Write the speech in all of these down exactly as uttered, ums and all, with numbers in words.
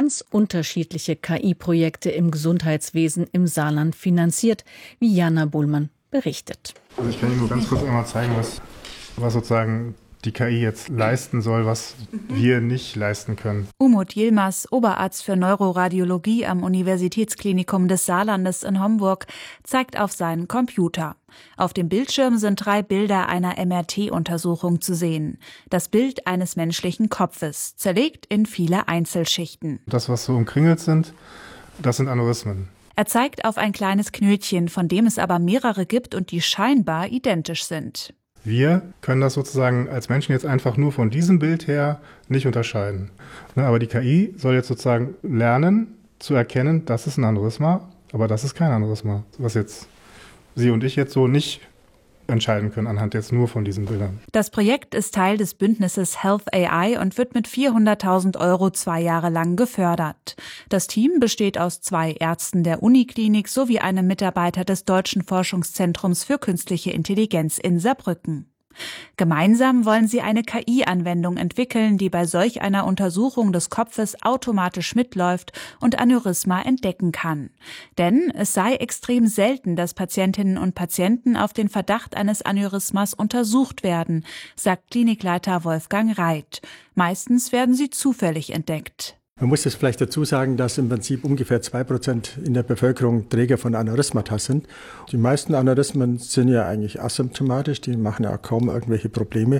ganz unterschiedliche K I-Projekte im Gesundheitswesen im Saarland finanziert, wie Jana Buhlmann berichtet. Also ich kann Ihnen nur ganz kurz einmal zeigen, was, was sozusagen die K I jetzt leisten soll, was wir nicht leisten können. Umut Yilmaz, Oberarzt für Neuroradiologie am Universitätsklinikum des Saarlandes in Homburg, zeigt auf seinen Computer. Auf dem Bildschirm sind drei Bilder einer M R T-Untersuchung zu sehen. Das Bild eines menschlichen Kopfes, zerlegt in viele Einzelschichten. Das, was so umkringelt sind, das sind Aneurysmen. Er zeigt auf ein kleines Knötchen, von dem es aber mehrere gibt und die scheinbar identisch sind. Wir können das sozusagen als Menschen jetzt einfach nur von diesem Bild her nicht unterscheiden. Aber die K I soll jetzt sozusagen lernen zu erkennen, das ist ein Aneurysma, aber das ist kein Aneurysma, was jetzt Sie und ich jetzt so nicht entscheiden können anhand jetzt nur von diesen Bildern. Das Projekt ist Teil des Bündnisses Health A I und wird mit vierhunderttausend Euro zwei Jahre lang gefördert. Das Team besteht aus zwei Ärzten der Uniklinik sowie einem Mitarbeiter des Deutschen Forschungszentrums für künstliche Intelligenz in Saarbrücken. Gemeinsam wollen sie eine K I-Anwendung entwickeln, die bei solch einer Untersuchung des Kopfes automatisch mitläuft und Aneurysma entdecken kann. Denn es sei extrem selten, dass Patientinnen und Patienten auf den Verdacht eines Aneurysmas untersucht werden, sagt Klinikleiter Wolfgang Reit. Meistens werden sie zufällig entdeckt. Man muss jetzt vielleicht dazu sagen, dass im Prinzip ungefähr zwei Prozent in der Bevölkerung Träger von Aneurysmata sind. Die meisten Aneurysmen sind ja eigentlich asymptomatisch, die machen ja kaum irgendwelche Probleme.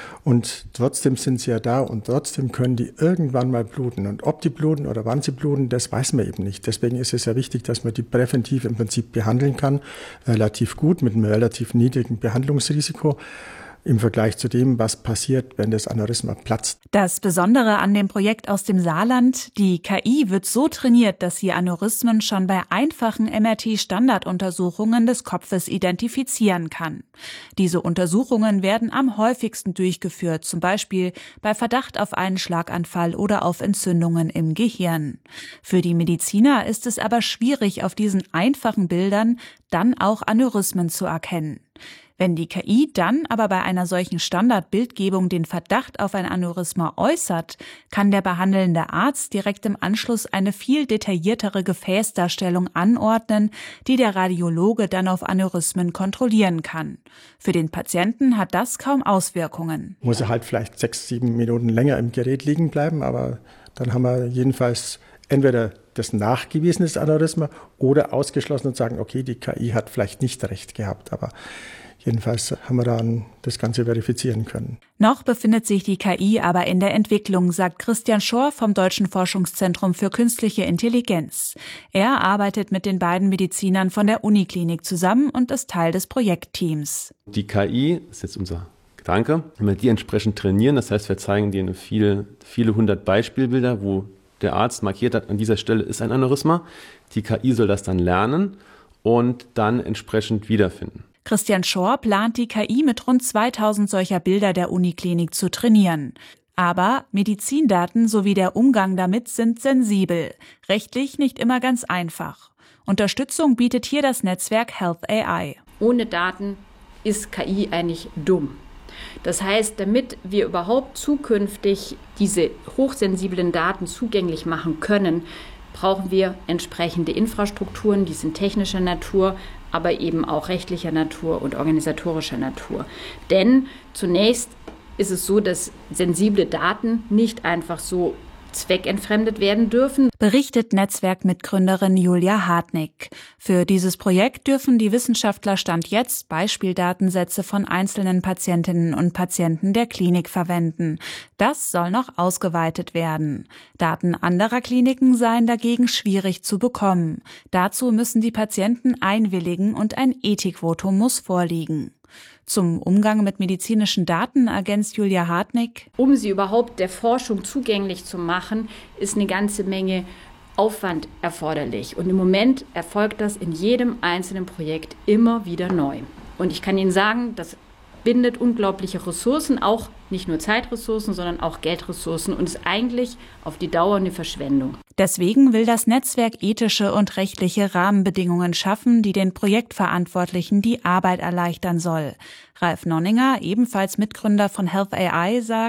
Und trotzdem sind sie ja da und trotzdem können die irgendwann mal bluten. Und ob die bluten oder wann sie bluten, das weiß man eben nicht. Deswegen ist es ja wichtig, dass man die präventiv im Prinzip behandeln kann, relativ gut, mit einem relativ niedrigen Behandlungsrisiko im Vergleich zu dem, was passiert, wenn das Aneurysma platzt. Das Besondere an dem Projekt aus dem Saarland: Die K I wird so trainiert, dass sie Aneurysmen schon bei einfachen M R T-Standarduntersuchungen des Kopfes identifizieren kann. Diese Untersuchungen werden am häufigsten durchgeführt, zum Beispiel bei Verdacht auf einen Schlaganfall oder auf Entzündungen im Gehirn. Für die Mediziner ist es aber schwierig, auf diesen einfachen Bildern dann auch Aneurysmen zu erkennen. Wenn die K I dann aber bei einer solchen Standardbildgebung den Verdacht auf ein Aneurysma äußert, kann der behandelnde Arzt direkt im Anschluss eine viel detailliertere Gefäßdarstellung anordnen, die der Radiologe dann auf Aneurysmen kontrollieren kann. Für den Patienten hat das kaum Auswirkungen. Muss er halt vielleicht sechs, sieben Minuten länger im Gerät liegen bleiben, aber dann haben wir jedenfalls entweder das nachgewiesene Aneurysma oder ausgeschlossen und sagen, okay, die K I hat vielleicht nicht recht gehabt, aber jedenfalls haben wir dann das Ganze verifizieren können. Noch befindet sich die K I aber in der Entwicklung, sagt Christian Schor vom Deutschen Forschungszentrum für künstliche Intelligenz. Er arbeitet mit den beiden Medizinern von der Uniklinik zusammen und ist Teil des Projektteams. Die K I ist jetzt unser Gedanke, wenn wir die entsprechend trainieren, das heißt, wir zeigen denen viele, viele hundert Beispielbilder, wo der Arzt markiert hat, an dieser Stelle ist ein Aneurysma. Die K I soll das dann lernen und dann entsprechend wiederfinden. Christian Schor plant, die K I mit rund zweitausend solcher Bilder der Uniklinik zu trainieren. Aber Medizindaten sowie der Umgang damit sind sensibel, rechtlich nicht immer ganz einfach. Unterstützung bietet hier das Netzwerk Health A I. Ohne Daten ist K I eigentlich dumm. Das heißt, damit wir überhaupt zukünftig diese hochsensiblen Daten zugänglich machen können, brauchen wir entsprechende Infrastrukturen, die sind technischer Natur, aber eben auch rechtlicher Natur und organisatorischer Natur. Denn zunächst ist es so, dass sensible Daten nicht einfach so zweckentfremdet werden dürfen. Berichtet Netzwerkmitgründerin Julia Hartnick. Für dieses Projekt dürfen die Wissenschaftler Stand jetzt Beispieldatensätze von einzelnen Patientinnen und Patienten der Klinik verwenden. Das soll noch ausgeweitet werden. Daten anderer Kliniken seien dagegen schwierig zu bekommen. Dazu müssen die Patienten einwilligen und ein Ethikvotum muss vorliegen. Zum Umgang mit medizinischen Daten ergänzt Julia Hartnick: Um sie überhaupt der Forschung zugänglich zu machen, ist eine ganze Menge Aufwand erforderlich. Und im Moment erfolgt das in jedem einzelnen Projekt immer wieder neu. Und ich kann Ihnen sagen, das bindet unglaubliche Ressourcen, auch nicht nur Zeitressourcen, sondern auch Geldressourcen und ist eigentlich auf die Dauer eine Verschwendung. Deswegen will das Netzwerk ethische und rechtliche Rahmenbedingungen schaffen, die den Projektverantwortlichen die Arbeit erleichtern soll. Ralf Nonninger, ebenfalls Mitgründer von Health A I, sagt: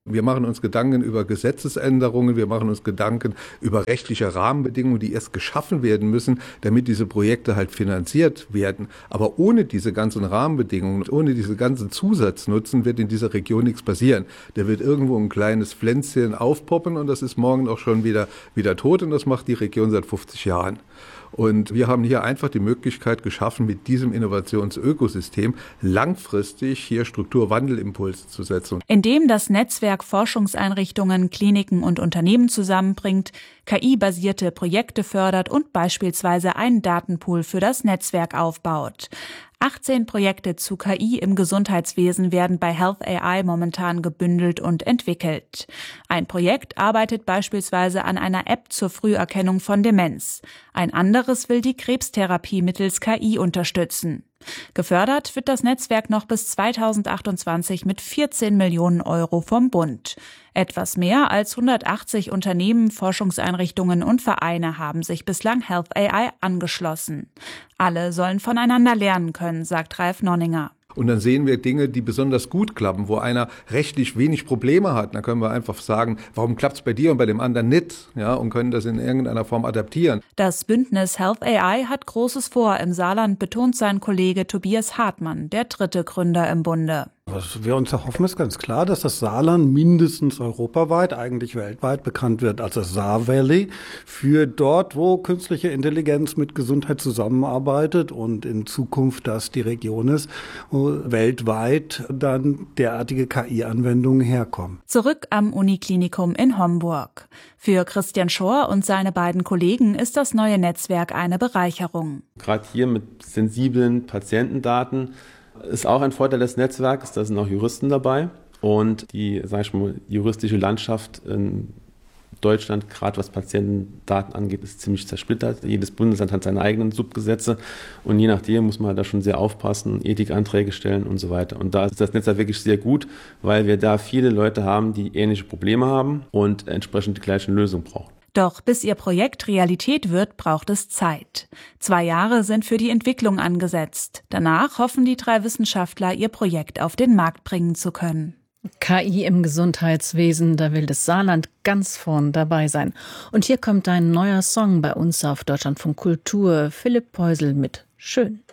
Wir machen uns Gedanken über Gesetzesänderungen, wir machen uns Gedanken über rechtliche Rahmenbedingungen, die erst geschaffen werden müssen, damit diese Projekte halt finanziert werden. Aber ohne diese ganzen Rahmenbedingungen, ohne diese ganzen Zusatznutzen wird in dieser Region nichts passieren. Da wird irgendwo ein kleines Pflänzchen aufpoppen und das ist morgen auch schon wieder, wieder tot und das macht die Region seit fünfzig Jahren. Und wir haben hier einfach die Möglichkeit geschaffen, mit diesem Innovationsökosystem langfristig hier Strukturwandelimpulse zu setzen. Indem das Netzwerk Forschungseinrichtungen, Kliniken und Unternehmen zusammenbringt, K I-basierte Projekte fördert und beispielsweise einen Datenpool für das Netzwerk aufbaut. achtzehn Projekte zu K I im Gesundheitswesen werden bei Health A I momentan gebündelt und entwickelt. Ein Projekt arbeitet beispielsweise an einer App zur Früherkennung von Demenz. Ein anderes will die Krebstherapie mittels K I unterstützen. Gefördert wird das Netzwerk noch bis zweitausendachtundzwanzig mit vierzehn Millionen Euro vom Bund. Etwas mehr als hundertachtzig Unternehmen, Forschungseinrichtungen und Vereine haben sich bislang Health A I angeschlossen. Alle sollen voneinander lernen können, sagt Ralf Nonninger. Und dann sehen wir Dinge, die besonders gut klappen, wo einer rechtlich wenig Probleme hat. Dann können wir einfach sagen, warum klappt es bei dir und bei dem anderen nicht? Ja, und können das in irgendeiner Form adaptieren. Das Bündnis Health A I hat Großes vor im Saarland, betont sein Kollege Tobias Hartmann, der dritte Gründer im Bunde. Was wir uns erhoffen, ist ganz klar, dass das Saarland mindestens europaweit, eigentlich weltweit bekannt wird als das Saar Valley, für dort, wo künstliche Intelligenz mit Gesundheit zusammenarbeitet und in Zukunft das die Region ist, wo weltweit dann derartige K I-Anwendungen herkommen. Zurück am Uniklinikum in Homburg. Für Christian Schor und seine beiden Kollegen ist das neue Netzwerk eine Bereicherung. Gerade hier mit sensiblen Patientendaten ist auch ein Vorteil des Netzwerks, da sind auch Juristen dabei und die, sag ich mal, juristische Landschaft in Deutschland, gerade was Patientendaten angeht, ist ziemlich zersplittert. Jedes Bundesland hat seine eigenen Subgesetze und je nachdem muss man da schon sehr aufpassen, Ethikanträge stellen und so weiter. Und da ist das Netzwerk wirklich sehr gut, weil wir da viele Leute haben, die ähnliche Probleme haben und entsprechend die gleichen Lösungen brauchen. Doch bis ihr Projekt Realität wird, braucht es Zeit. Zwei Jahre sind für die Entwicklung angesetzt. Danach hoffen die drei Wissenschaftler, ihr Projekt auf den Markt bringen zu können. K I im Gesundheitswesen, da will das Saarland ganz vorn dabei sein. Und hier kommt ein neuer Song bei uns auf Deutschlandfunk Kultur. Philipp Poisel mit Schön.